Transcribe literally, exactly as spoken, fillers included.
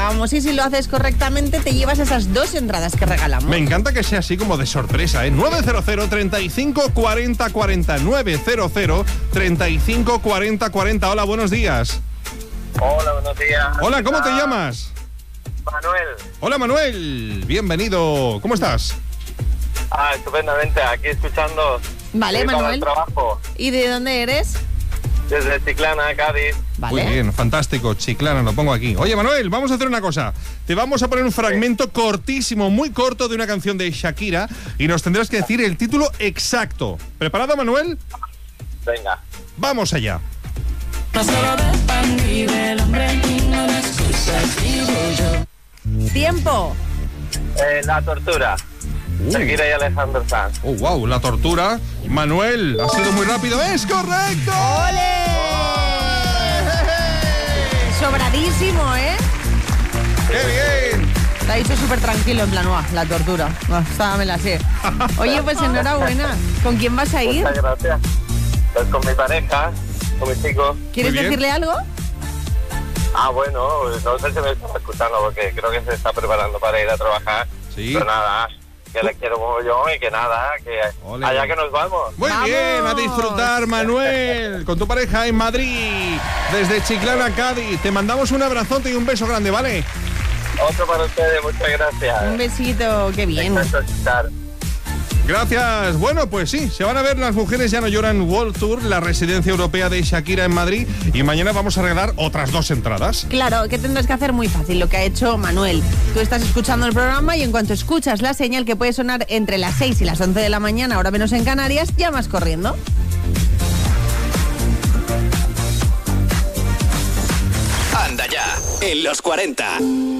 regalábamos. Y si lo haces correctamente, te llevas esas dos entradas que regalamos. Me encanta que sea así como de sorpresa, ¿eh? nueve cero cero, treinta y cinco, cuarenta, cuarenta. nueve cero cero, treinta y cinco, cuarenta, cuarenta. Hola, buenos días. Hola, buenos días. Hola, ¿cómo te llamas? Manuel. Hola, Manuel. Bienvenido. ¿Cómo estás? Ah, estupendamente. Aquí escuchando. Vale, para Manuel. el trabajo. ¿Y de dónde eres? Desde Chiclana, Cádiz. Vale. Muy bien, fantástico. Chiclana, lo pongo aquí. Oye, Manuel, vamos a hacer una cosa. Te vamos a poner un fragmento cortísimo, muy corto, de una canción de Shakira y nos tendrás que decir el título exacto. ¿Preparado, Manuel? Venga. Vamos allá. Tiempo. Eh, la tortura. Uh. Shakira y Alejandro Sanz. Oh, wow, la tortura. Manuel, ha sido muy rápido. ¡Es correcto! ¡Ole! Sobradísimo, ¿eh? ¡Qué bien! Lo ha dicho súper tranquilo, en plan, "Uah, la tortura. Ah, esta me la sé". Oye, pues enhorabuena. ¿Con quién vas a ir? Muchas gracias. Pues con mi pareja, con mi chico. ¿Quieres Muy bien. decirle algo? Ah, bueno, no sé si me está escuchando porque creo que se está preparando para ir a trabajar. Sí. Pero nada, que le quiero como yo y que nada, que Ole. allá que nos vamos. Muy ¡Vamos! bien, a disfrutar, Manuel, con tu pareja en Madrid, desde Chiclana, Cádiz. Te mandamos un abrazote y un beso grande, ¿vale? Otro para ustedes, muchas gracias. Un besito, qué bien. Encantado de estar. Gracias. Bueno, pues sí, se van a ver Las Mujeres Ya No Lloran World Tour, la residencia europea de Shakira en Madrid, y mañana vamos a regalar otras dos entradas. Claro, ¿qué tendrás que hacer? Muy fácil, lo que ha hecho Manuel. Tú estás escuchando el programa y en cuanto escuchas la señal que puede sonar entre las seis y las once de la mañana, ahora menos en Canarias, llamas corriendo. Anda ya, en los cuarenta.